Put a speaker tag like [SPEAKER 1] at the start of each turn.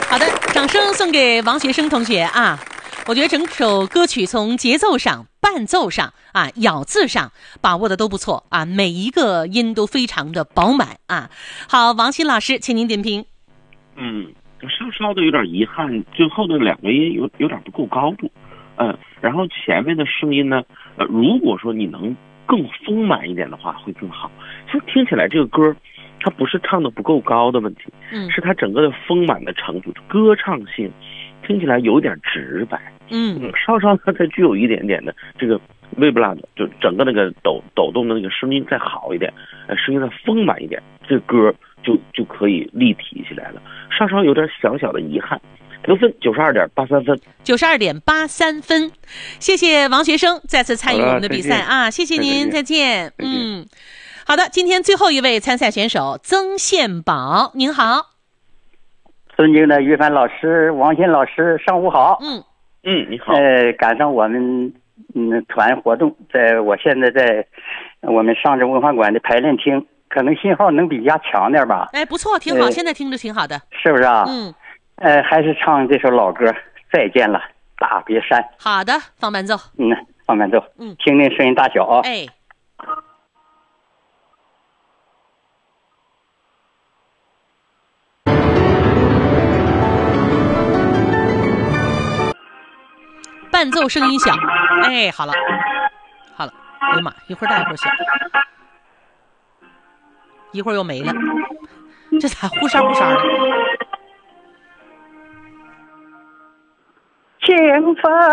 [SPEAKER 1] 好的，掌声送给王学生同学啊！我觉得整首歌曲从节奏上、伴奏上啊、咬字上把握的都不错啊，每一个音都非常的饱满啊。好，王鑫老师，请您点评。
[SPEAKER 2] 稍稍的有点遗憾，最后的两个音有点不够高度，然后前面的声音呢，如果说你能更丰满一点的话，会更好。其实听起来这个歌，它不是唱的不够高的问题，是它整个的丰满的程度、歌唱性，听起来有点直白，稍稍的再具有一点点的这个vibrato，就整个那个抖动的那个声音再好一点，声音再丰满一点，这歌就可以立体起来了。稍稍有点小小的遗憾，得分92.83分
[SPEAKER 1] ，92.83分。谢谢王学生再次参与我们的比赛啊，谢谢您，再见。好的，今天最后一位参赛选手曾宪宝，您好。
[SPEAKER 3] 尊敬的于凡老师、王鑫老师，上午好。
[SPEAKER 2] 你好。
[SPEAKER 3] 赶上我们团活动，我现在在我们上智文化馆的排练厅，可能信号能比家强点吧？
[SPEAKER 1] 哎，不错，挺好，现在听着挺好的，
[SPEAKER 3] 是不是啊？还是唱这首老歌《再见了，大别山》。
[SPEAKER 1] 好的，放伴奏。
[SPEAKER 3] 放伴奏。听听声音大小啊。
[SPEAKER 1] 哎。伴奏声音小，哎，好了，哎呀妈，一会儿大一会儿小，一会儿又没了，这咋忽闪忽闪的？
[SPEAKER 3] 前方